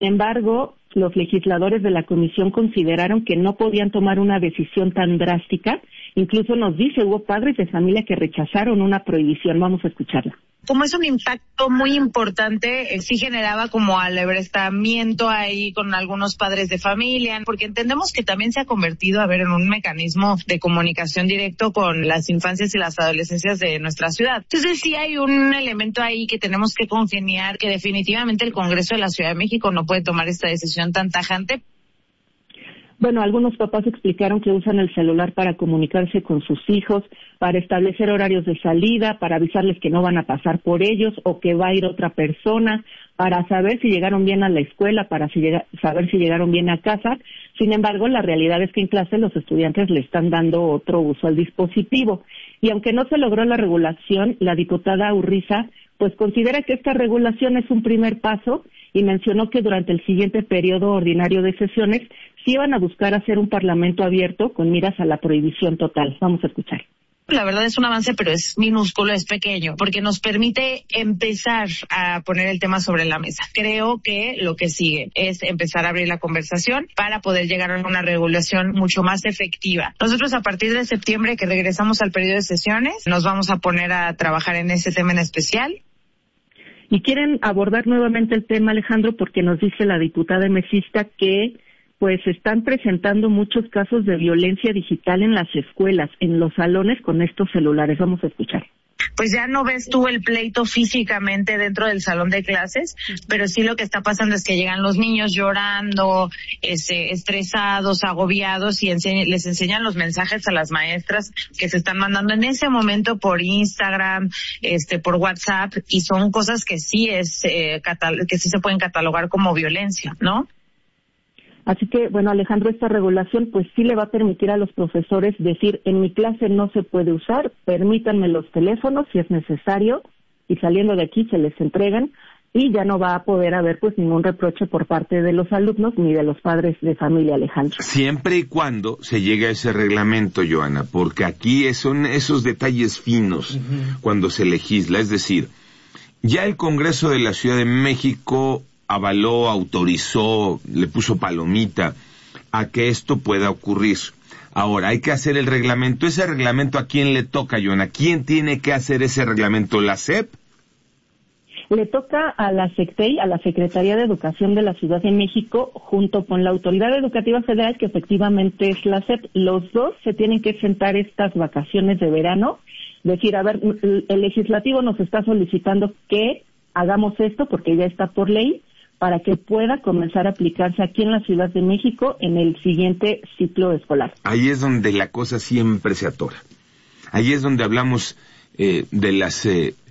Sin embargo, los legisladores de la comisión consideraron que no podían tomar una decisión tan drástica. Incluso nos dice, hubo padres de familia que rechazaron una prohibición. Vamos a escucharla. Como es un impacto muy importante, sí generaba como alebrestamiento ahí con algunos padres de familia, porque entendemos que también se ha convertido, en un mecanismo de comunicación directo con las infancias y las adolescencias de nuestra ciudad. Entonces sí hay un elemento ahí que tenemos que congeniar, que definitivamente el Congreso de la Ciudad de México no puede tomar esta decisión tan tajante. Bueno, algunos papás explicaron que usan el celular para comunicarse con sus hijos, para establecer horarios de salida, para avisarles que no van a pasar por ellos o que va a ir otra persona, para saber si llegaron bien a la escuela, para saber si llegaron bien a casa. Sin embargo, la realidad es que en clase los estudiantes le están dando otro uso al dispositivo. Y aunque no se logró la regulación, la diputada Urriza pues considera que esta regulación es un primer paso y mencionó que durante el siguiente periodo ordinario de sesiones sí iban a buscar hacer un parlamento abierto con miras a la prohibición total. Vamos a escuchar. La verdad es un avance, pero es minúsculo, es pequeño, porque nos permite empezar a poner el tema sobre la mesa. Creo que lo que sigue es empezar a abrir la conversación para poder llegar a una regulación mucho más efectiva. Nosotros a partir de septiembre, que regresamos al periodo de sesiones, nos vamos a poner a trabajar en ese tema en especial. Y quieren abordar nuevamente el tema, Alejandro, porque nos dice la diputada emesista que pues se están presentando muchos casos de violencia digital en las escuelas, en los salones con estos celulares. Vamos a escuchar. Pues ya no ves tú el pleito físicamente dentro del salón de clases, pero sí lo que está pasando es que llegan los niños llorando, estresados, agobiados, y les enseñan los mensajes a las maestras que se están mandando en ese momento por Instagram, por WhatsApp, y son cosas que sí que sí se pueden catalogar como violencia, ¿no? Así que, bueno, Alejandro, esta regulación pues sí le va a permitir a los profesores decir, en mi clase no se puede usar, permítanme los teléfonos si es necesario, y saliendo de aquí se les entregan, y ya no va a poder haber pues ningún reproche por parte de los alumnos ni de los padres de familia, Alejandro. Siempre y cuando se llegue a ese reglamento, Joana, porque aquí son esos detalles finos cuando se legisla, es decir, ya el Congreso de la Ciudad de México avaló, autorizó, le puso palomita a que esto pueda ocurrir. Ahora, hay que hacer el reglamento. ¿Ese reglamento a quién le toca, Joana? ¿Quién tiene que hacer ese reglamento? ¿La SEP? Le toca a la SECTEI, a la Secretaría de Educación de la Ciudad de México, junto con la Autoridad Educativa Federal, que efectivamente es la SEP. Los dos se tienen que sentar estas vacaciones de verano, decir, a ver, el legislativo nos está solicitando que hagamos esto, porque ya está por ley, para que pueda comenzar a aplicarse aquí en la Ciudad de México en el siguiente ciclo escolar. Ahí es donde la cosa siempre se atora. Ahí es donde hablamos de las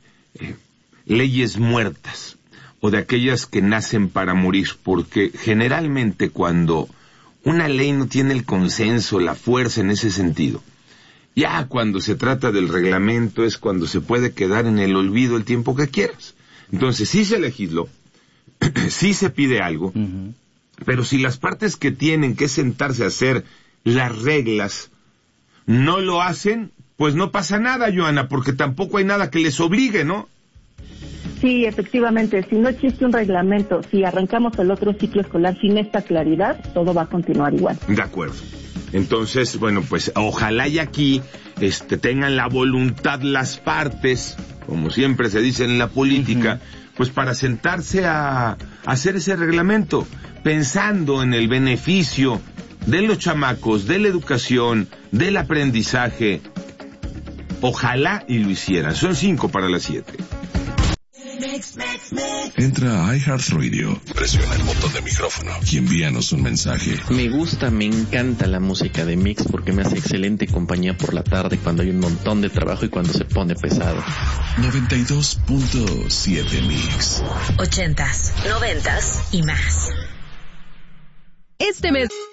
leyes muertas o de aquellas que nacen para morir, porque generalmente cuando una ley no tiene el consenso, la fuerza en ese sentido, ya cuando se trata del reglamento es cuando se puede quedar en el olvido el tiempo que quieras. Entonces sí se legisló, sí se pide algo, pero si las partes que tienen que sentarse a hacer las reglas no lo hacen, pues no pasa nada, Joana, porque tampoco hay nada que les obligue, ¿no? Sí, efectivamente, si no existe un reglamento, si arrancamos el otro ciclo escolar sin esta claridad, todo va a continuar igual. De acuerdo. Entonces, bueno, pues ojalá y aquí tengan la voluntad las partes, como siempre se dice en la política, pues para sentarse a hacer ese reglamento, pensando en el beneficio de los chamacos, de la educación, del aprendizaje. Ojalá y lo hicieran. Son 5:07. Entra a iHeartRadio, presiona el botón de micrófono y envíanos un mensaje. Me encanta la música de Mix porque me hace excelente compañía por la tarde cuando hay un montón de trabajo y cuando se pone pesado. 92.7 Mix. 80s, 90s y más. Este mes